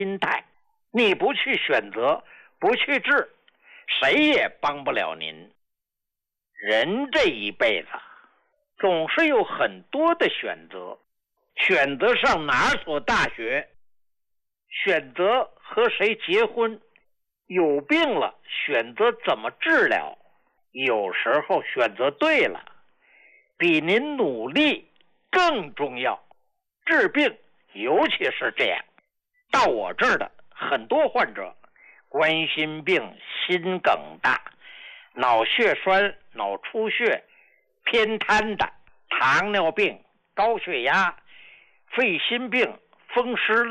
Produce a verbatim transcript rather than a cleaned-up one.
心态。你不去选择，不去治，谁也帮不了您。人这一辈子总是有很多的选择，选择上哪所大学，选择和谁结婚，有病了选择怎么治疗。有时候选择对了，比您努力更重要。治病尤其是这样。到我这儿的很多患者，冠心病、心梗的、脑血栓、脑出血、偏瘫的、糖尿病、高血压、肺心病、风湿